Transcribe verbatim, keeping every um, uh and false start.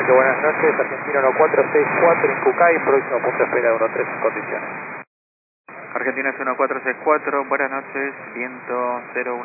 Viento, buenas noches, Argentina uno cuatro seis cuatro en Pucay, próximo punto de espera uno tres en condiciones. Argentina uno cuatro seis cuatro, buenas noches, viento cero uno.